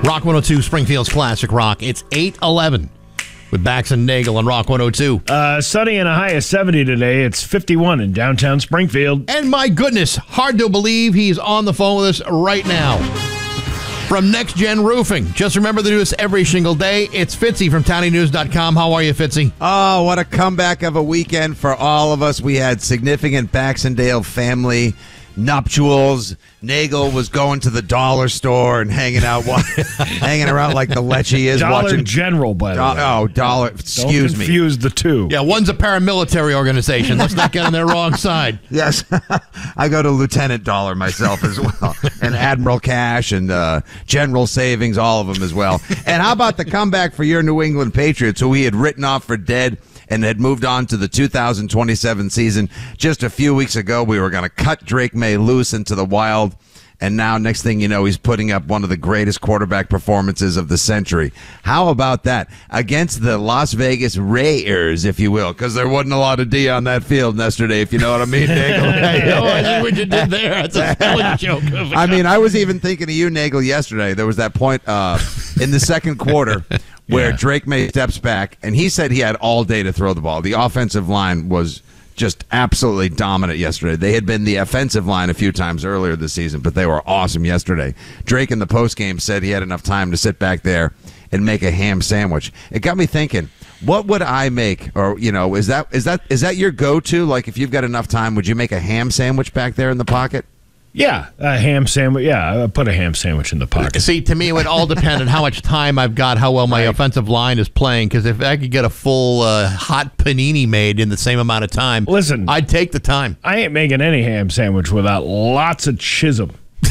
Rock 102, Springfield's Classic Rock. It's 8:11 with Bax and Nagel on Rock 102. Sunny and a high of 70 today. It's 51 in downtown Springfield. And my goodness, hard to believe he's on the phone with us right now. From Next Gen Roofing. Just remember to do this every single day. It's Fitzy from TownieNews.com. How are you, Fitzy? Oh, what a comeback of a weekend for all of us. We had significant Baxendale family nuptials. Nagel was going to the dollar store and hanging out, hanging around like the Lecce is. Dollar watching General, by the way. Oh, dollar. Excuse Don't me. confuse the two. Yeah, one's a paramilitary organization. Let's not get on their wrong side. Yes, I go to Lieutenant Dollar myself as well, and Admiral Cash and General Savings, all of them as well. And how about the comeback for your New England Patriots, who we had written off for dead and had moved on to the 2027 season? Just a few weeks ago, we were going to cut Drake May loose into the wild. And now, next thing you know, he's putting up one of the greatest quarterback performances of the century. How about that? Against the Las Vegas Raiders, if you will, because there wasn't a lot of D on that field yesterday, if you know what I mean, Nagel. I see what you did there. That's a spelling joke. I mean, I was even thinking of you, Nagel, yesterday. There was that point in the second quarter where Drake May steps back, and he said he had all day to throw the ball. The offensive line was just absolutely dominant yesterday. They had been the offensive line a few times earlier this season, but they were awesome yesterday. Drake in the postgame said he had enough time to sit back there and make a ham sandwich. It got me thinking, what would I make? Or, you know, is that your go-to? Like, if you've got enough time, would you make a ham sandwich back there in the pocket? Yeah, a ham sandwich. Yeah, I put a ham sandwich in the pocket. See, to me, it would all depend on how much time I've got, how well my offensive line is playing. Because if I could get a full hot panini made in the same amount of time, listen, I'd take the time. I ain't making any ham sandwich without lots of Chisholm.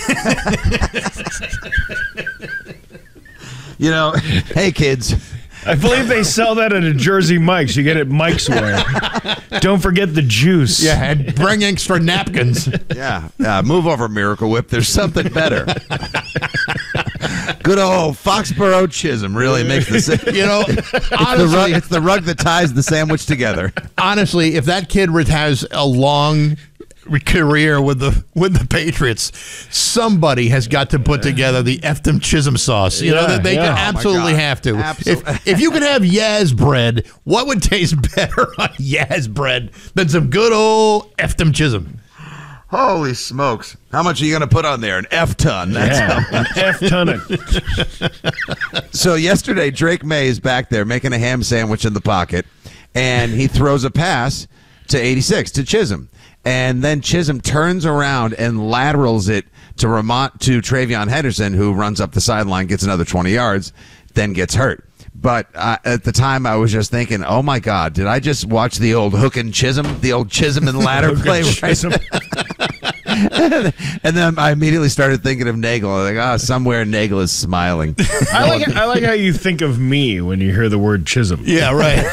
You know, hey, kids. I believe they sell that at a Jersey Mike's. You get it Mike's Wear. Don't forget the juice. Yeah, and bring extra napkins. Yeah, move over, Miracle Whip. There's something better. Good old Foxborough Chisholm really makes the You know, honestly, it's the rug that ties the sandwich together. Honestly, if that kid has a long career with the Patriots, somebody has got to put together the Eftham Chisholm sauce. You know, they absolutely have to. If you could have Yaz bread, what would taste better on Yaz bread than some good old Eftham Chisholm? Holy smokes. How much are you going to put on there? An F-ton. An F-ton. So yesterday, Drake May is back there making a ham sandwich in the pocket, and he throws a pass to 86, to Chisholm. And then Chisholm turns around and laterals it to Travion Henderson, who runs up the sideline, gets another 20 yards, then gets hurt. But at the time, I was just thinking, oh, my God, did I just watch the old hook and Chisholm, the old Chisholm and ladder play? And then I immediately started thinking of Nagel. I was like, somewhere Nagel is smiling. I like how you think of me when you hear the word Chisholm. Yeah, right.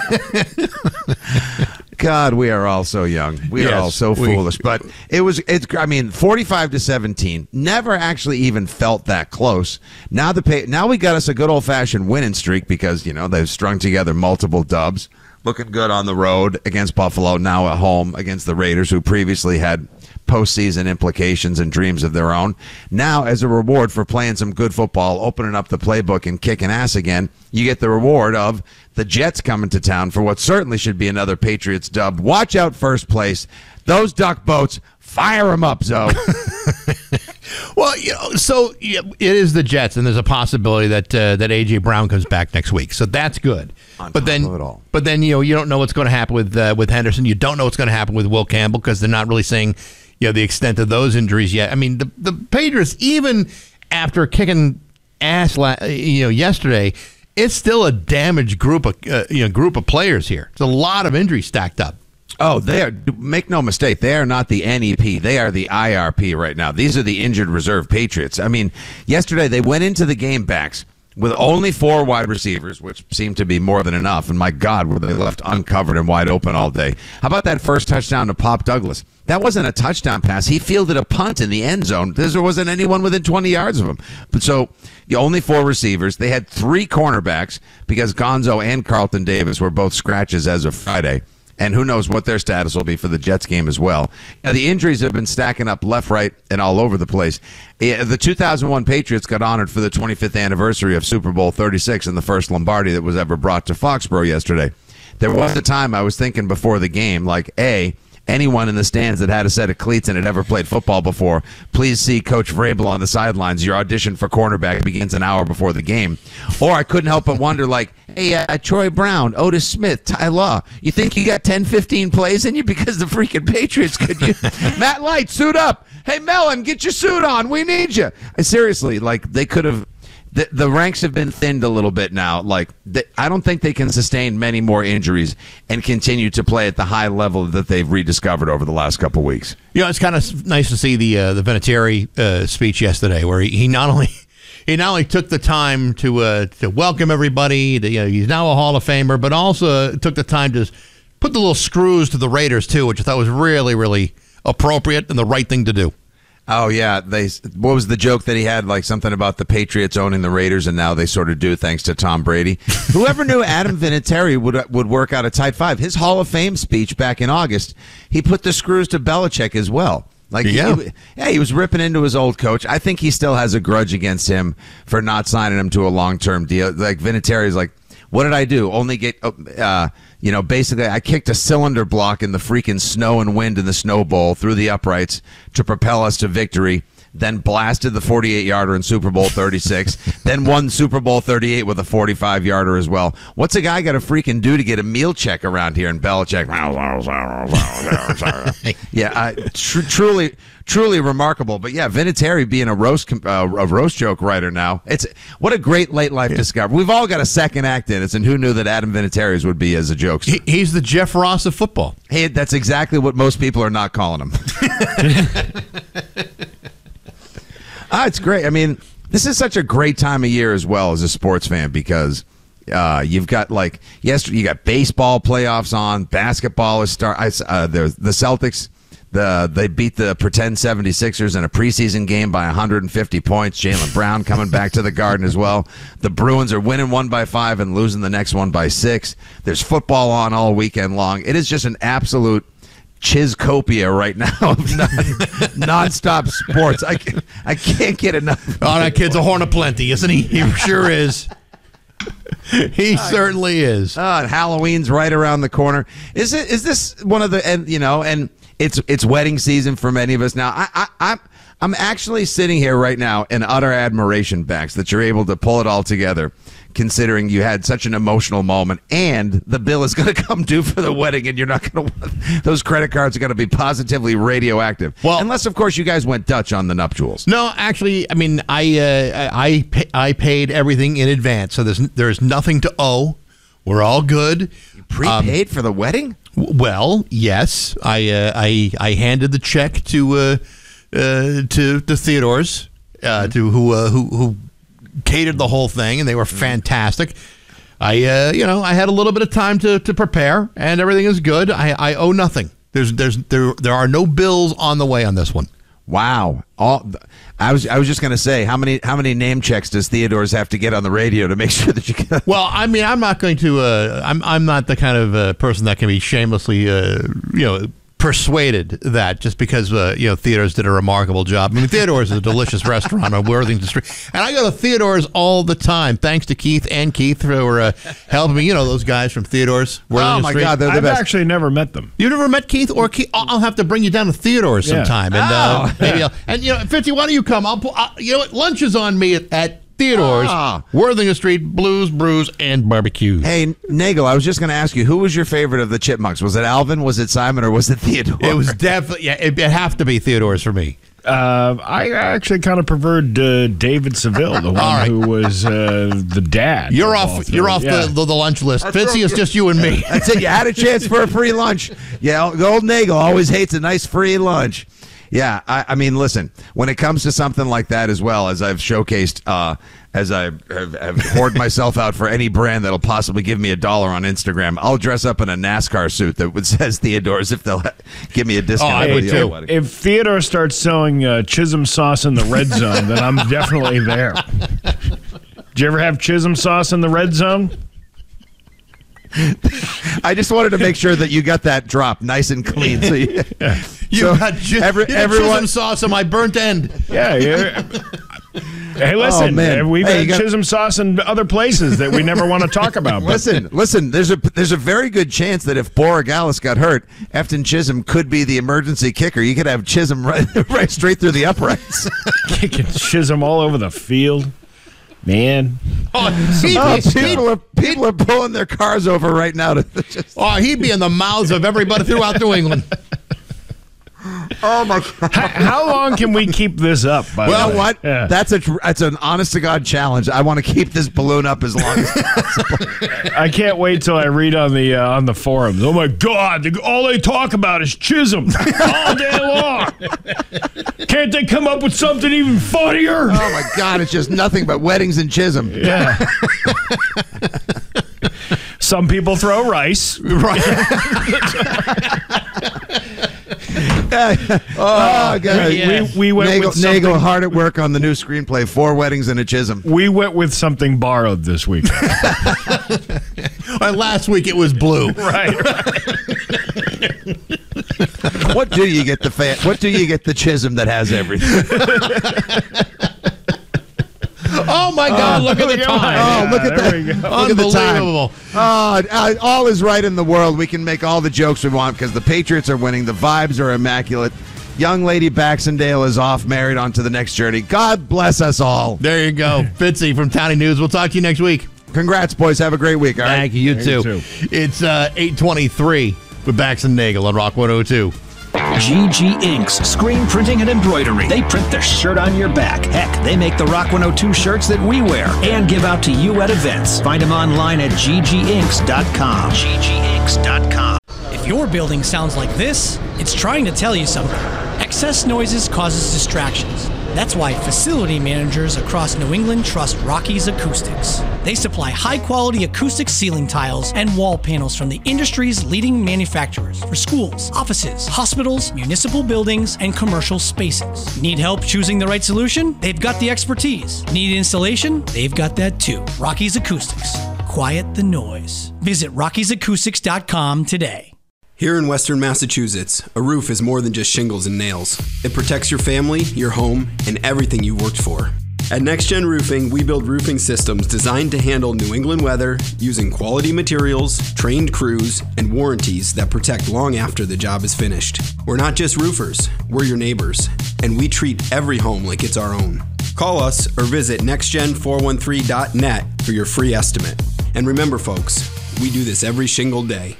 God, we are all so young. We are all so foolish. But it's 45-17. Never actually even felt that close. Now we got us a good old-fashioned winning streak because, you know, they've strung together multiple dubs. Looking good on the road against Buffalo, now at home against the Raiders, who previously had postseason implications and dreams of their own. Now, as a reward for playing some good football, opening up the playbook and kicking ass again, you get the reward of the Jets coming to town for what certainly should be another Patriots dub. Watch out, first place. Those duck boats, fire them up, Zoe. Well, you know, so it is the Jets, and there's a possibility that A.J. Brown comes back next week. So that's good. But then you know, you don't know what's going to happen with Henderson. You don't know what's going to happen with Will Campbell because they're not really saying, you know, the extent of those injuries yet. I mean, the Patriots, even after kicking ass, yesterday, it's still a damaged group of players here. It's a lot of injuries stacked up. Oh, they are. Make no mistake, they are not the NEP. They are the IRP right now. These are the injured reserve Patriots. I mean, yesterday they went into the game backs with only 4 wide receivers, which seemed to be more than enough. And my God, were they left uncovered and wide open all day. How about that first touchdown to Pop Douglas? That wasn't a touchdown pass. He fielded a punt in the end zone. There wasn't anyone within 20 yards of him. But so only 4 receivers. They had 3 cornerbacks because Gonzo and Carlton Davis were both scratches as of Friday. And who knows what their status will be for the Jets game as well. The injuries have been stacking up left, right, and all over the place. The 2001 Patriots got honored for the 25th anniversary of Super Bowl 36 and the first Lombardi that was ever brought to Foxborough yesterday. There was a time I was thinking before the game, like, anyone in the stands that had a set of cleats and had ever played football before, please see Coach Vrabel on the sidelines. Your audition for cornerback begins an hour before the game. Or I couldn't help but wonder, like, hey, Troy Brown, Otis Smith, Ty Law, you think you got 10, 15 plays in you because the freaking Patriots could you? Matt Light, suit up. Hey, Mellon, get your suit on. We need you. Seriously, like, they could have. The ranks have been thinned a little bit now. Like, I don't think they can sustain many more injuries and continue to play at the high level that they've rediscovered over the last couple of weeks. You know, it's kind of nice to see the Vinatieri speech yesterday, where he not only took the time to welcome everybody. He's now a Hall of Famer, but also took the time to put the little screws to the Raiders too, which I thought was really, really appropriate and the right thing to do. Oh, yeah. What was the joke that he had? Like something about the Patriots owning the Raiders, and now they sort of do thanks to Tom Brady. Whoever knew Adam Vinatieri would work out a tight five? His Hall of Fame speech back in August, he put the screws to Belichick as well. Like, he was ripping into his old coach. I think he still has a grudge against him for not signing him to a long-term deal. Like, Vinatieri's like, what did I do? Only get, basically I kicked a cylinder block in the freaking snow and wind in the Snow Bowl through the uprights to propel us to victory, then blasted the 48-yarder in Super Bowl 36, then won Super Bowl 38 with a 45-yarder as well. What's a guy got to freaking do to get a meal check around here in Belichick? Yeah, truly remarkable. But yeah, Vinatieri being a roast joke writer now. What a great late life discovery. We've all got a second act in it, and who knew that Adam Vinatieri's would be as a jokester? He's the Jeff Ross of football. Hey, that's exactly what most people are not calling him. It's great. I mean, this is such a great time of year as well as a sports fan because you've got yesterday you got baseball playoffs on, basketball is the Celtics. They beat the pretend 76ers in a preseason game by 150 points. Jaylen Brown coming back to the Garden as well. The Bruins are winning one by 5 and losing the next one by 6. There's football on all weekend long. It is just an absolute Chizcopia right now of nonstop sports. I can't get enough. Oh, that kid's a horn of plenty, isn't he? He sure is. He certainly is. And Halloween's right around the corner. Is this one of the and it's wedding season for many of us now. I'm actually sitting here right now in utter admiration, Bax, that you're able to pull it all together, considering you had such an emotional moment, and the bill is going to come due for the wedding, and you're not going to. Those credit cards are going to be positively radioactive. Well, unless of course you guys went Dutch on the nuptials. No, actually, I mean I paid everything in advance, so there's nothing to owe. We're all good. You prepaid for the wedding? Well, yes. I handed the check to Theodore's, to who catered the whole thing, and they were fantastic. I had a little bit of time to prepare, and everything is good. I owe nothing. There are no bills on the way on this one. Wow. I was just going to say, how many name checks does Theodore's have to get on the radio to make sure that you get? Well, I mean, I'm not going to. I'm not the kind of person that can be shamelessly, persuaded that just because Theodore's did a remarkable job. I mean, Theodore's is a delicious restaurant on Worthington Street, and I go to Theodore's all the time. Thanks to Keith for helping me. Those guys from Theodore's. Worthington Street. God, they're the I've best. actually never met them. You never met Keith or Keith? I'll have to bring you down to Theodore's sometime, and maybe 50. Why don't you come? Lunch is on me at Theodore's, Worthington Street, Blues, Brews, and Barbecue. Hey, Nagel, I was just going to ask you, who was your favorite of the Chipmunks? Was it Alvin, was it Simon, or was it Theodore? It was definitely, it'd have to be Theodore's for me. I actually kind of preferred David Seville, the one who was the dad. You're off the lunch list. Fitzy, it's just you and me. That's it. You had a chance for a free lunch. Yeah, the old Nagel always hates a nice free lunch. Yeah, I mean, listen, when it comes to something like that as well, as I've showcased, as I have poured myself out for any brand that'll possibly give me $1 on Instagram, I'll dress up in a NASCAR suit that says Theodore's if they'll give me a discount. I would too. If Theodore starts selling Chisholm sauce in the red zone, then I'm definitely there. Did you ever have Chisholm sauce in the red zone? I just wanted to make sure that you got that drop nice and clean. So got everyone chism sauce on my burnt end. Yeah. Hey, listen, we've had Chisholm sauce in other places that we never want to talk about. Listen. There's a very good chance that if Borregales got hurt, Efton Chisholm could be the emergency kicker. You could have Chisholm right straight through the uprights, kicking Chisholm all over the field. Man, people are pulling their cars over right now. He'd be in the mouths of everybody throughout New England. Oh my God! How long can we keep this up? What? Yeah. That's an honest to God challenge. I want to keep this balloon up as long as possible. I can't wait till I read on the forums. Oh my God! All they talk about is Chisholm all day long. Can't they come up with something even funnier? Oh my God! It's just nothing but weddings and Chisholm. Yeah. Some people throw rice. Right. God. We went with Nagel hard at work on the new screenplay, 4 Weddings and a Chisholm. We went with something borrowed this week. Last week it was blue. Right. What do you get the Chisholm that has everything? Oh my God! Look at the time. Look at that! Look at the time. All is right in the world. We can make all the jokes we want because the Patriots are winning. The vibes are immaculate. Young lady Baxendale is off, married, on to the next journey. God bless us all. There you go, Fitzy from Townie News. We'll talk to you next week. Congrats, boys. Have a great week. All right. Thank you. You too. It's 8:23 with Bax and Nagel on Rock 102. GG Inks, screen printing and embroidery. They print the shirt on your back. Heck, they make the Rock 102 shirts that we wear and give out to you at events. Find them online at gginks.com. gginks.com. If your building sounds like this, it's trying to tell you something. Excess noises causes distractions. That's why facility managers across New England trust Rocky's Acoustics. They supply high-quality acoustic ceiling tiles and wall panels from the industry's leading manufacturers for schools, offices, hospitals, municipal buildings, and commercial spaces. Need help choosing the right solution? They've got the expertise. Need installation? They've got that too. Rocky's Acoustics. Quiet the noise. Visit rockysacoustics.com today. Here in Western Massachusetts, a roof is more than just shingles and nails. It protects your family, your home, and everything you worked for. At Next Gen Roofing, we build roofing systems designed to handle New England weather using quality materials, trained crews, and warranties that protect long after the job is finished. We're not just roofers, we're your neighbors, and we treat every home like it's our own. Call us or visit nextgen413.net for your free estimate. And remember, folks, we do this every shingle day.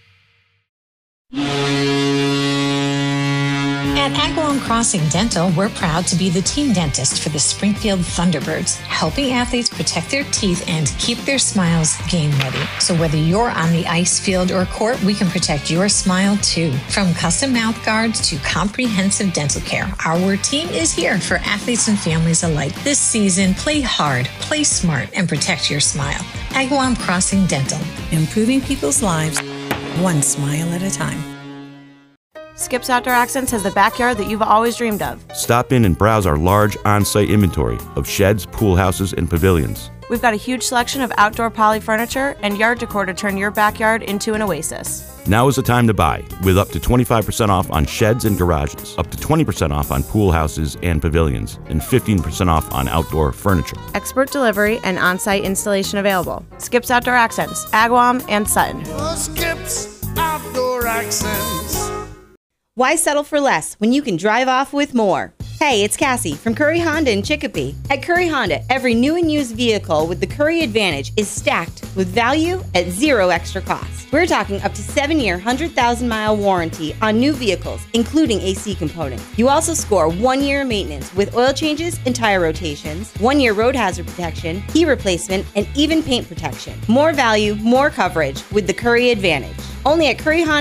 At Agawam Crossing Dental, we're proud to be the team dentist for the Springfield Thunderbirds, helping athletes protect their teeth and keep their smiles game ready. So whether you're on the ice field or court, we can protect your smile too. From custom mouth guards to comprehensive dental care, our team is here for athletes and families alike. This season, play hard, play smart, and protect your smile. Agawam Crossing Dental. Improving people's lives, one smile at a time. Skip's Outdoor Accents has the backyard that you've always dreamed of. Stop in and browse our large on-site inventory of sheds, pool houses, and pavilions. We've got a huge selection of outdoor poly furniture and yard decor to turn your backyard into an oasis. Now is the time to buy, with up to 25% off on sheds and garages, up to 20% off on pool houses and pavilions, and 15% off on outdoor furniture. Expert delivery and on-site installation available. Skip's Outdoor Accents, Agawam and Sutton. Skip's Outdoor Accents. Why settle for less when you can drive off with more? Hey, it's Cassie from Curry Honda in Chicopee. At Curry Honda, every new and used vehicle with the Curry Advantage is stacked with value at zero extra cost. We're talking up to 7-year, 100,000-mile warranty on new vehicles, including AC components. You also score 1 year maintenance with oil changes and tire rotations, 1 year road hazard protection, key replacement, and even paint protection. More value, more coverage with the Curry Advantage. Only at Curry Honda